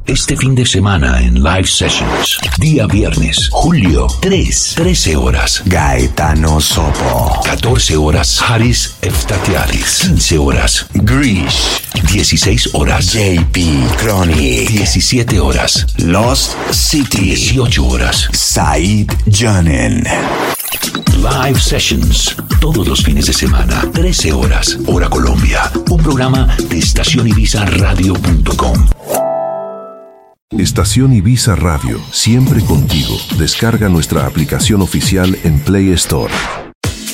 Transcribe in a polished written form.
Este fin de semana en Live Sessions. Día viernes, julio 3, 13 horas. Gaetano Sopo. 14 horas, Haris Eftatiadis. 15 horas, Grish. 16 horas, JP Chronic. 17 horas, Lost City. 18 horas, Said Janen. Live Sessions, todos los fines de semana, 13 horas, hora Colombia. Un programa de estacionibiza.radio.com. Estación Ibiza Radio, siempre contigo. Descarga nuestra aplicación oficial en Play Store.